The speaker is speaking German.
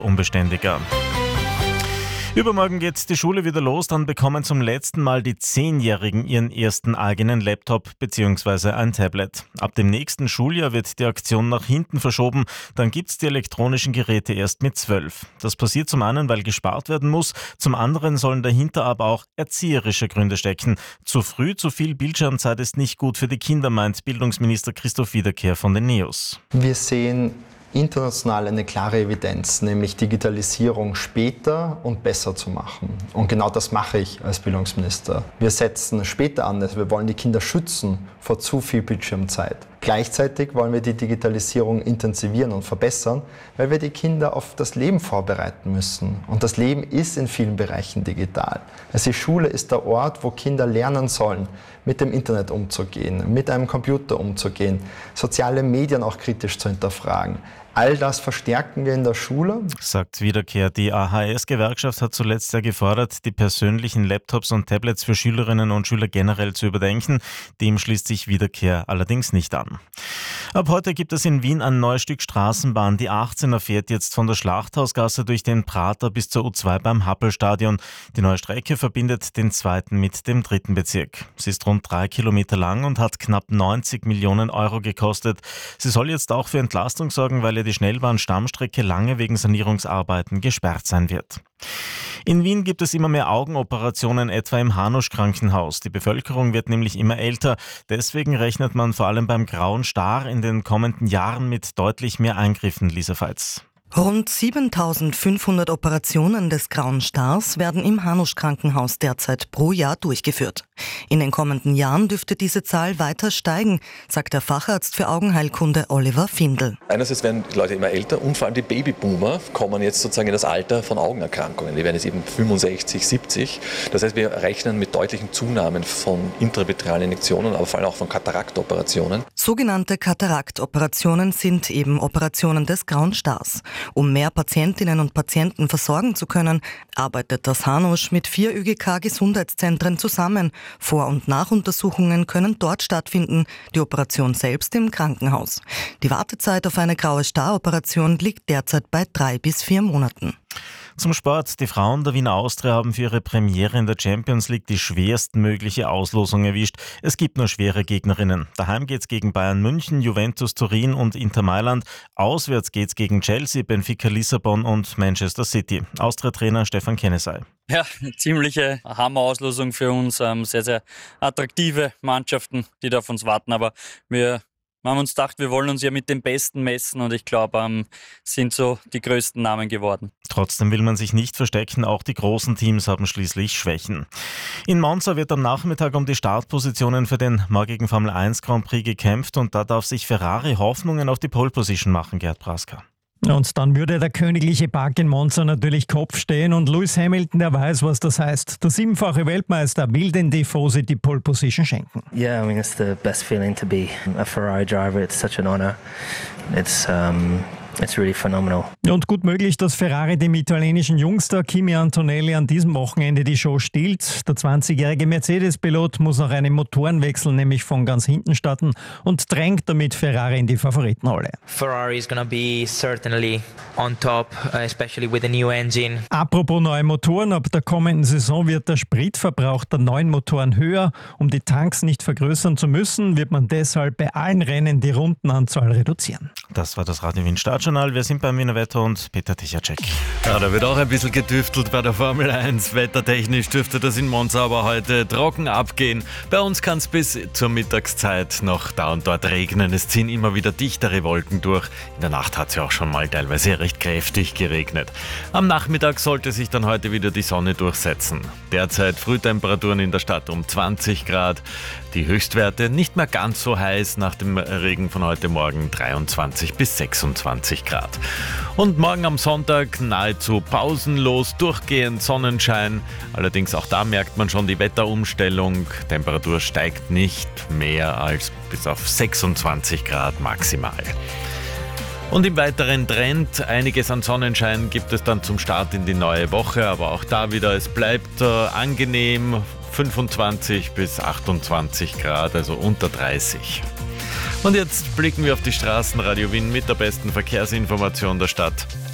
unbeständiger. Übermorgen geht die Schule wieder los, dann bekommen zum letzten Mal die 10-Jährigen ihren ersten eigenen Laptop bzw. ein Tablet. Ab dem nächsten Schuljahr wird die Aktion nach hinten verschoben, dann gibt's die elektronischen Geräte erst mit 12. Das passiert zum einen, weil gespart werden muss, zum anderen sollen dahinter aber auch erzieherische Gründe stecken. Zu früh, zu viel Bildschirmzeit ist nicht gut für die Kinder, meint Bildungsminister Christoph Wiederkehr von den NEOS. Wir sehen international eine klare Evidenz, nämlich Digitalisierung später und besser zu machen. Und genau das mache ich als Bildungsminister. Wir setzen später an, also wir wollen die Kinder schützen vor zu viel Bildschirmzeit. Gleichzeitig wollen wir die Digitalisierung intensivieren und verbessern, weil wir die Kinder auf das Leben vorbereiten müssen. Und das Leben ist in vielen Bereichen digital. Also die Schule ist der Ort, wo Kinder lernen sollen, mit dem Internet umzugehen, mit einem Computer umzugehen, soziale Medien auch kritisch zu hinterfragen. All das verstärken wir in der Schule, sagt Wiederkehr. Die AHS-Gewerkschaft hat zuletzt ja gefordert, die persönlichen Laptops und Tablets für Schülerinnen und Schüler generell zu überdenken. Dem schließt sich Wiederkehr allerdings nicht an. Ab heute gibt es in Wien ein neues Stück Straßenbahn. Die 18er fährt jetzt von der Schlachthausgasse durch den Prater bis zur U2 beim Happelstadion. Die neue Strecke verbindet den 2. mit dem 3. Bezirk. Sie ist rund 3 Kilometer lang und hat knapp 90 Millionen Euro gekostet. Sie soll jetzt auch für Entlastung sorgen, weil die Schnellbahn-Stammstrecke lange wegen Sanierungsarbeiten gesperrt sein wird. In Wien gibt es immer mehr Augenoperationen, etwa im Hanusch-Krankenhaus. Die Bevölkerung wird nämlich immer älter. Deswegen rechnet man vor allem beim Grauen Star in den kommenden Jahren mit deutlich mehr Eingriffen, Lisa Veits. Rund 7.500 Operationen des Grauen Stars werden im Hanusch-Krankenhaus derzeit pro Jahr durchgeführt. In den kommenden Jahren dürfte diese Zahl weiter steigen, sagt der Facharzt für Augenheilkunde Oliver Findl. Einerseits werden die Leute immer älter und vor allem die Babyboomer kommen jetzt sozusagen in das Alter von Augenerkrankungen. Die werden jetzt eben 65, 70. Das heißt, wir rechnen mit deutlichen Zunahmen von intravitrealen Injektionen, aber vor allem auch von Kataraktoperationen. Sogenannte Kataraktoperationen sind eben Operationen des Grauen Stars. Um mehr Patientinnen und Patienten versorgen zu können, arbeitet das Hanusch mit 4 ÖGK-Gesundheitszentren zusammen. Vor- und Nachuntersuchungen können dort stattfinden, die Operation selbst im Krankenhaus. Die Wartezeit auf eine Graue Star-Operation liegt derzeit bei 3 bis 4 Monaten. Zum Sport. Die Frauen der Wiener Austria haben für ihre Premiere in der Champions League die schwerstmögliche Auslosung erwischt. Es gibt nur schwere Gegnerinnen. Daheim geht's gegen Bayern München, Juventus Turin und Inter Mailand. Auswärts geht's gegen Chelsea, Benfica Lissabon und Manchester City. Austria-Trainer Stefan Kennesey. Ja, eine ziemliche Hammer-Auslosung für uns. Sehr, sehr attraktive Mannschaften, die da auf uns warten. Aber wir haben uns gedacht, wir wollen uns ja mit den Besten messen und ich glaube, sind so die größten Namen geworden. Trotzdem will man sich nicht verstecken, auch die großen Teams haben schließlich Schwächen. In Monza wird am Nachmittag um die Startpositionen für den morgigen Formel 1 Grand Prix gekämpft und da darf sich Ferrari Hoffnungen auf die Pole Position machen, Gerd Praska. Und dann würde der königliche Park in Monza natürlich Kopf stehen und Lewis Hamilton, der weiß, was das heißt. Der 7-fache Weltmeister will den Tifosi die Pole Position schenken. Yeah, I mean, it's the best feeling to be a Ferrari driver. It's such an honor. It's really phenomenal. Und gut möglich, dass Ferrari dem italienischen Jungster Kimi Antonelli an diesem Wochenende die Show stiehlt. Der 20-jährige Mercedes-Pilot muss nach einem Motorenwechsel nämlich von ganz hinten starten und drängt damit Ferrari in die Favoritenrolle. Ferrari is going to be certainly on top, especially with the new engine. Apropos neue Motoren, ab der kommenden Saison wird der Spritverbrauch der neuen Motoren höher. Um die Tanks nicht vergrößern zu müssen, wird man deshalb bei allen Rennen die Rundenanzahl reduzieren. Das war das Radio Wien Startjournal. Wir sind beim Wiener Wetter und Peter Tichacek. Ja, da wird auch ein bisschen getüftelt bei der Formel 1. Wettertechnisch dürfte das in Monza aber heute trocken abgehen. Bei uns kann es bis zur Mittagszeit noch da und dort regnen. Es ziehen immer wieder dichtere Wolken durch. In der Nacht hat es ja auch schon mal teilweise recht kräftig geregnet. Am Nachmittag sollte sich dann heute wieder die Sonne durchsetzen. Derzeit Frühtemperaturen in der Stadt um 20 Grad. Die Höchstwerte nicht mehr ganz so heiß, nach dem Regen von heute Morgen 23 bis 26 Grad. Und morgen am Sonntag nahezu pausenlos durchgehend Sonnenschein. Allerdings auch da merkt man schon die Wetterumstellung. Temperatur steigt nicht mehr als bis auf 26 Grad maximal. Und im weiteren Trend, einiges an Sonnenschein gibt es dann zum Start in die neue Woche, aber auch da wieder, es bleibt angenehm, 25 bis 28 Grad, also unter 30. Und jetzt blicken wir auf die Straßen. Radio Wien mit der besten Verkehrsinformation der Stadt.